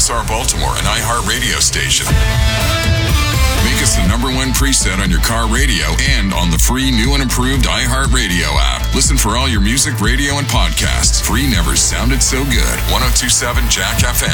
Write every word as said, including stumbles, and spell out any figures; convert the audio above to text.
S R Baltimore, an iHeartRadio station. Make us the number one preset on your car radio and on the free new and improved iHeartRadio app. Listen for all your music, radio, and podcasts. Free never sounded so good. ten twenty-seven Jack F M.